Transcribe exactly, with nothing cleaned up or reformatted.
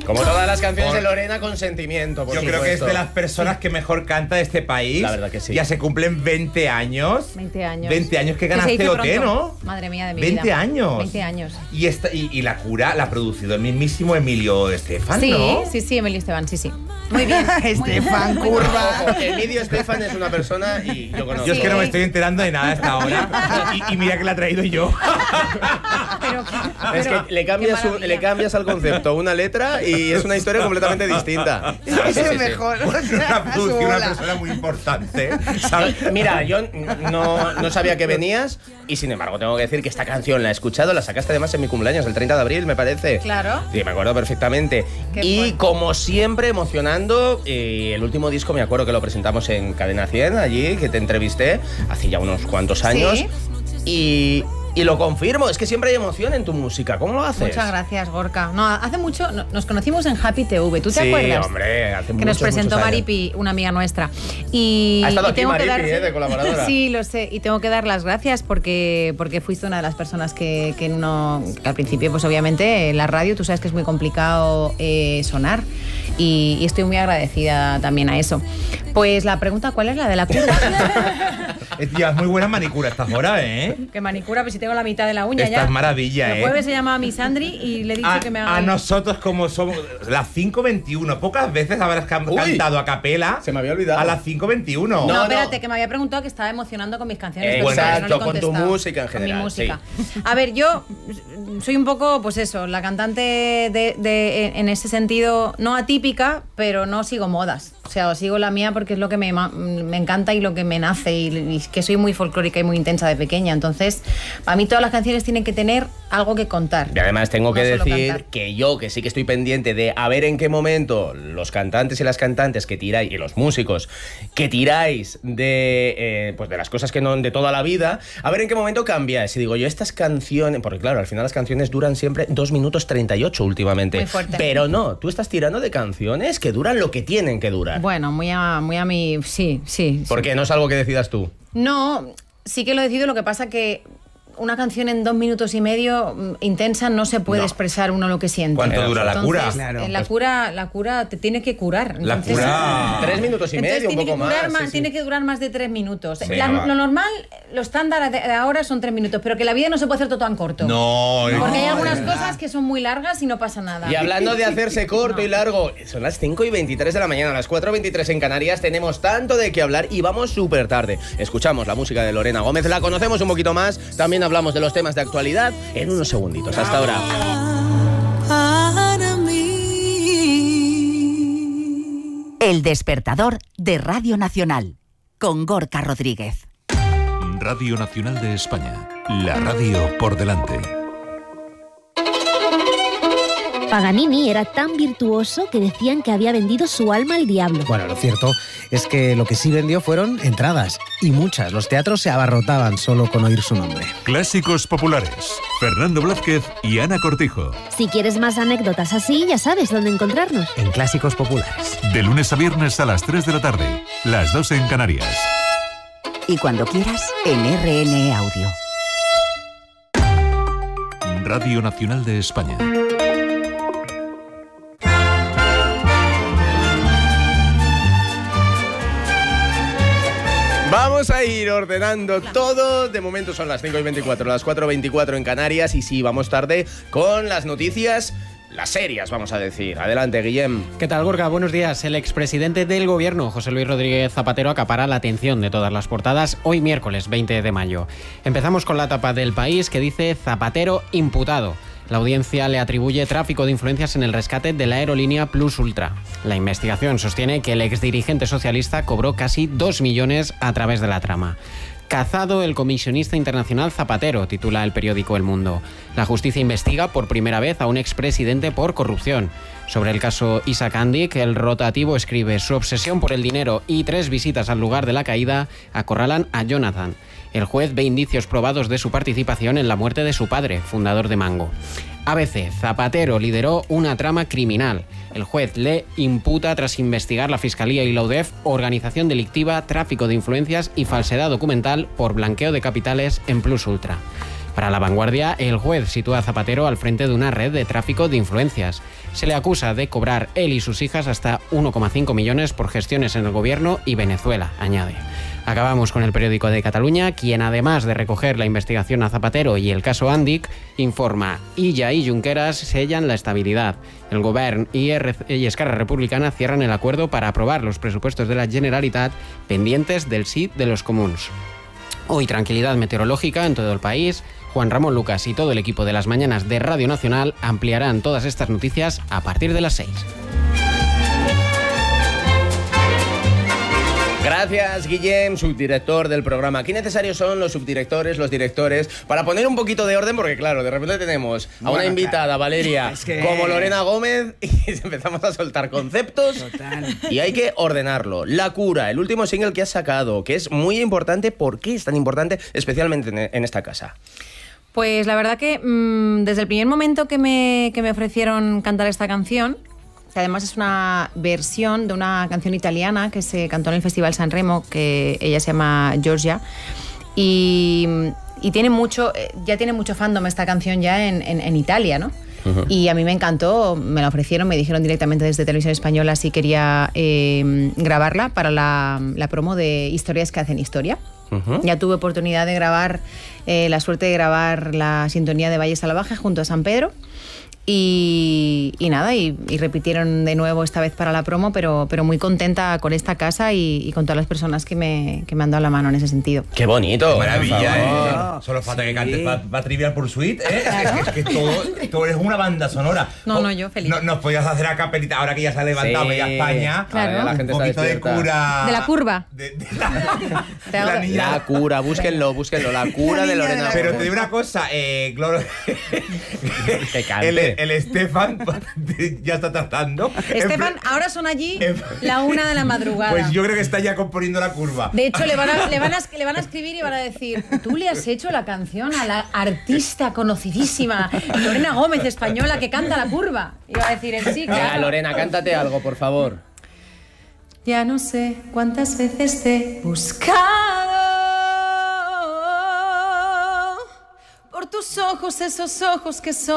Como todas las canciones por... de Lorena, con sentimiento, por Yo supuesto. creo que es de las personas que mejor canta de este país. La verdad que sí. Ya se cumplen veinte años. veinte años. veinte años que gana C O T, ¿no? Madre mía de mi veinte vida. años. veinte años. Y, esta, y, y La Cura la ha producido el mismísimo Emilio Estefan, sí, ¿no? Sí, sí, Emilio Estefan, sí, sí. Muy bien. Estefan, curva. Emilio Estefan es una persona y yo conozco. Yo es que no me estoy enterando de nada hasta ahora. y, y mira que la he traído yo. Pero, pero, es que le cambias, un, le cambias al concepto una letra y es una historia completamente distinta. Es que es el mejor. O sea, una, una persona muy importante, ¿sabes? Mira, yo no, no sabía que venías y sin embargo tengo que decir que esta canción la he escuchado, la sacaste además en mi cumpleaños, el treinta de abril, me parece. Claro. Sí, me acuerdo perfectamente. Qué y fuerte. como siempre, emocionando, eh, el último disco me acuerdo que lo presentamos en Cadena cien, allí, que te entrevisté hace ya unos cuantos años. Sí. Y... Y lo confirmo, es que siempre hay emoción en tu música. ¿Cómo lo haces? Muchas gracias, Gorka. No, hace mucho no, nos conocimos en Happy T V. ¿Tú te sí, acuerdas? Sí, hombre, hace que muchos, nos presentó muchos años. Maripi, una amiga nuestra. Y, ha estado y aquí tengo Maripi, que dar, ¿eh? De colaboradora. Sí, lo sé. Y tengo que dar las gracias porque, porque fuiste una de las personas que, que no... Que al principio, pues obviamente, en la radio tú sabes que es muy complicado eh, sonar. Y, y estoy muy agradecida también a eso. Pues la pregunta, ¿cuál es la de la cura? Llevas muy buena manicura estas horas, ¿eh? Que manicura, pues si tengo la mitad de la uña. Esta ya. es maravilla, El ¿eh? jueves se llamaba Miss Andri y le he dicho a, que me haga... a nosotros, como somos las cinco veintiuno, pocas veces habrás can Uy, cantado a capela. Se me había olvidado. A las cinco veintiuno. No, No, espérate, no. que me había preguntado que estaba emocionando con mis canciones. Eh, pero exacto, no le he con tu contestado. música en general, Con mi música. A ver, yo soy un poco, pues eso, la cantante de, de, en ese sentido, no atípica, pero no sigo modas. O sea, sigo la mía porque es lo que me, me encanta y lo que me nace y, y que soy muy folclórica y muy intensa de pequeña. Entonces, para mí todas las canciones tienen que tener algo que contar. Y además tengo No que solo decir cantar. que yo, que sí que estoy pendiente de a ver en qué momento los cantantes y las cantantes que tiráis, y los músicos que tiráis de, eh, pues de las cosas que no de toda la vida, a ver en qué momento cambiáis. Y digo yo, estas canciones, porque claro, al final las canciones duran siempre dos minutos treinta y ocho últimamente. Muy fuerte. Pero no, tú estás tirando de canciones que duran lo que tienen que durar. Bueno, muy a, muy a mi... Sí, sí. Porque no es algo que decidas tú. No, sí que lo decido, lo que pasa que una canción en dos minutos y medio mm, intensa no se puede No. expresar uno lo que siente. ¿Cuánto dura la cura? Entonces, Claro. eh, la cura, la cura te tiene que curar. La Entonces- cura. Tres minutos y Entonces medio, un tiene poco que durar más. más, sí, sí. tiene que durar más de tres minutos. Sí, La- va. lo normal, lo estándar de de ahora son tres minutos, pero que la vida no se puede hacer todo tan corto. No, no. Porque hay de algunas verdad. cosas que son muy largas y no pasa nada. Y hablando de hacerse corto y largo, son las cinco y veintitrés de la mañana, las cuatro y veintitrés en Canarias, tenemos tanto de qué hablar y vamos súper tarde. Escuchamos la música de Lorena Gómez, la conocemos un poquito más, también hablamos de los temas de actualidad en unos segunditos. Hasta ahora. El despertador de Radio Nacional, con Gorka Rodríguez. Radio Nacional de España, la radio por delante. Paganini era tan virtuoso que decían que había vendido su alma al diablo. Bueno, lo cierto es que lo que sí vendió fueron entradas, y muchas. Los teatros se abarrotaban solo con oír su nombre. Clásicos populares. Fernando Blázquez y Ana Cortijo. Si quieres más anécdotas así, ya sabes dónde encontrarnos. En Clásicos Populares. De lunes a viernes a las tres de la tarde, las dos en Canarias. Y cuando quieras, en R N E Audio. Radio Nacional de España. Vamos a ir ordenando todo. De momento son las cinco y veinticuatro, las cuatro y veinticuatro en Canarias. Y sí, vamos tarde con las noticias, las serias, vamos a decir. Adelante, Guillem. ¿Qué tal, Gorka? Buenos días. El expresidente del Gobierno, José Luis Rodríguez Zapatero, acapara la atención de todas las portadas hoy miércoles veinte de mayo. Empezamos con la tapa del País que dice Zapatero imputado. La audiencia le atribuye tráfico de influencias en el rescate de la aerolínea Plus Ultra. La investigación sostiene que el exdirigente socialista cobró casi dos millones a través de la trama. Cazado el comisionista internacional Zapatero, titula el periódico El Mundo. La justicia investiga por primera vez a un expresidente por corrupción. Sobre el caso Isaac Andic, el rotativo escribe: su obsesión por el dinero y tres visitas al lugar de la caída acorralan a Jonathan. El juez ve indicios probados de su participación en la muerte de su padre, fundador de Mango. A B C, Zapatero lideró una trama criminal. El juez le imputa, tras investigar la Fiscalía y la U D E F, organización delictiva, tráfico de influencias y falsedad documental por blanqueo de capitales en Plus Ultra. Para La Vanguardia, el juez sitúa a Zapatero al frente de una red de tráfico de influencias. Se le acusa de cobrar él y sus hijas hasta uno coma cinco millones por gestiones en el gobierno y Venezuela, añade. Acabamos con el periódico de Cataluña, quien además de recoger la investigación a Zapatero y el caso Andic, informa: Illa y Junqueras sellan la estabilidad. El Govern y, R y Esquerra Republicana cierran el acuerdo para aprobar los presupuestos de la Generalitat pendientes del sí de los comuns. Hoy tranquilidad meteorológica en todo el país. Juan Ramón Lucas y todo el equipo de las mañanas de Radio Nacional ampliarán todas estas noticias a partir de las seis. Gracias, Guillem, subdirector del programa. Qué necesarios son los subdirectores, los directores, para poner un poquito de orden, porque claro, de repente tenemos a Bueno, una invitada, claro. Valeria, Es que- como Lorena Gómez, y empezamos a soltar conceptos. Total. Y hay que ordenarlo. La Cura, el último single que has sacado, que es muy importante. ¿Por qué es tan importante, especialmente en, en esta casa? Pues la verdad que mmm, desde el primer momento que me, que me ofrecieron cantar esta canción, que además es una versión de una canción italiana que se cantó en el Festival San Remo, que ella se llama Giorgia, y, y tiene mucho, ya tiene mucho fandom esta canción ya en, en, en Italia, ¿no? Uh-huh. Y a mí me encantó, me la ofrecieron, me dijeron directamente desde Televisión Española si quería eh, grabarla para la, la promo de Historias que hacen historia. Uh-huh. Ya tuve oportunidad de grabar, eh, la suerte de grabar la sintonía de Valle Salvaje junto a San Pedro. Y, y nada, y, y repitieron de nuevo esta vez para la promo, pero, pero muy contenta con esta casa y, y con todas las personas que me, que me han dado la mano en ese sentido. ¡Qué bonito! Maravilla, ¿eh? No, Solo falta sí. que cantes para Trivial Pursuit, ¿eh? Claro. Es que, es que todo, todo es una banda sonora. No, no, yo feliz. No, nos podías hacer a capelita, ahora que ya se ha levantado Sí. Media España. Claro. Ahora ya la gente Un está poquito de despierta. cura. De la curva. De, de la, Te de hago- la niña. La Cura, búsquenlo, búsquenlo. La Cura de niña de Lorena la- Pero Gómez. te digo una cosa, eh, Gloro, Que cante. el, el Estefan ya está tratando. Estefan, ahora son allí en- la una de la madrugada. Pues yo creo que está ya componiendo la curva. De hecho, le van, a, le, van a, le van a escribir y van a decir: tú le has hecho la canción a la artista conocidísima Lorena Gómez, española, que canta La Curva. Y va a decir él: sí, Venga, claro. Lorena, cántate algo, por favor. Ya no sé cuántas veces te he buscado por tus ojos, esos ojos que son